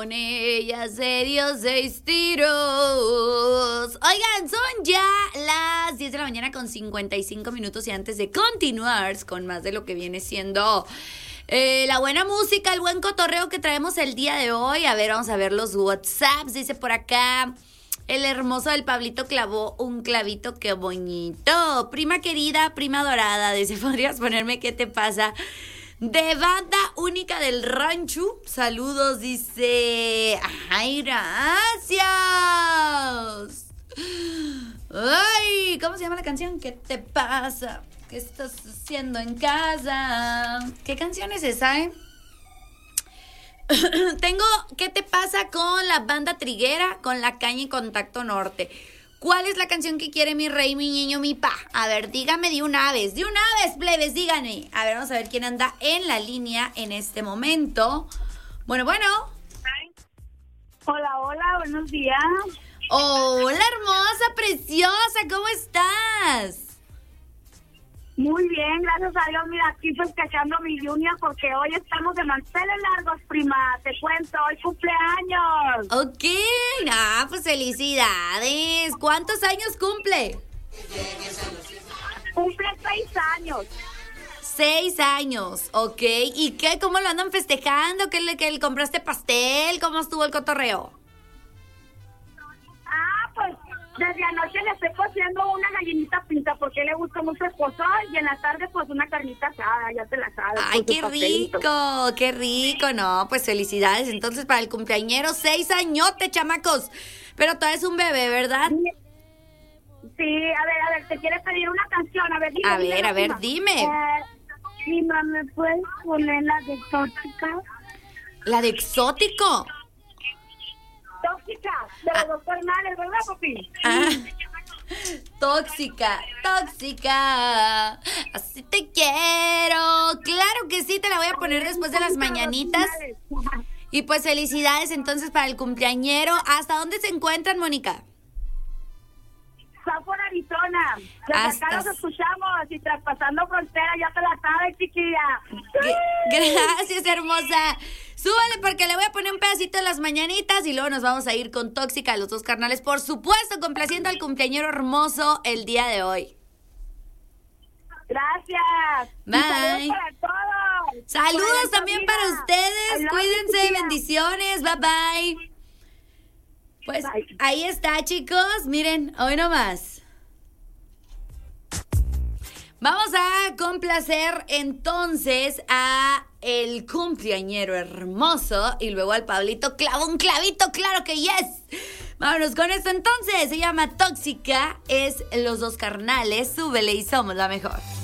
con ella se dio 6 tiros. Oigan, son ya las 10 de la mañana con 55 minutos y antes de continuar con más de lo que viene siendo la buena música, el buen cotorreo que traemos el día de hoy. A ver, vamos a ver los WhatsApps. Dice por acá, el hermoso del Pablito clavó un clavito, qué bonito. Prima querida, prima dorada, dice, ¿podrías ponerme qué te pasa? De Banda Única del Rancho. Saludos, dice. ¡Ay, gracias! ¡Ay! ¿Cómo se llama la canción? ¿Qué te pasa? ¿Qué estás haciendo en casa? ¿Qué canción es esa, Tengo ¿Qué te pasa? Con la Banda Triguera, con La Caña y Contacto Norte. ¿Cuál es la canción que quiere mi rey, mi niño, mi pa? A ver, dígame de una vez, plebes, díganme. A ver, vamos a ver quién anda en la línea en este momento. Bueno. Hola, buenos días. Hola, hermosa, preciosa, ¿cómo estás? Muy bien, gracias a Dios. Mira, aquí festejando mi junior porque hoy estamos de manteles largos, prima. Te cuento, hoy cumpleaños. Ok, pues felicidades. ¿Cuántos años cumple? Cumple 6 años. 6 años, ok. ¿Y qué? ¿Cómo lo andan festejando? ¿Que le compraste pastel? ¿Cómo estuvo el cotorreo? Pues desde anoche le estoy cociendo una gallinita pinta porque le gusta mucho el pozol y en la tarde pues una carnita asada, ya te la sabes. ¡Ay, qué rico! No, pues felicidades entonces para el cumpleañero, 6 añotes, chamacos. Pero todavía es un bebé, ¿verdad? Sí, a ver, te quiere pedir una canción, a ver, dime. Prima, ¿me puedes poner la de Exótica? ¿La de Exótico? Tóxica, de los dos carnales, ¿verdad, papi? Tóxica, así te quiero. Claro que sí, te la voy a poner después de las mañanitas. Y pues felicidades entonces para el cumpleañero. ¿Hasta dónde se encuentran, Mónica? Por Arizona. Desde acá los escuchamos y traspasando frontera, ya te la sabes, chiquilla. Gracias, hermosa. Súbale porque le voy a poner un pedacito de las mañanitas y luego nos vamos a ir con Tóxica, los dos carnales. Por supuesto, complaciendo al cumpleañero hermoso el día de hoy. Gracias. Bye. Saludos para todos. Saludos también para ustedes. Cuídense, bendiciones. Bye, bye. Pues ahí está, chicos. Miren, hoy nomás. Vamos a complacer entonces a el cumpleañero hermoso y luego al Pablito clavo un clavito, claro que yes. Vámonos con esto entonces. Se llama Tóxica, es Los Dos Carnales. Súbele y somos la mejor.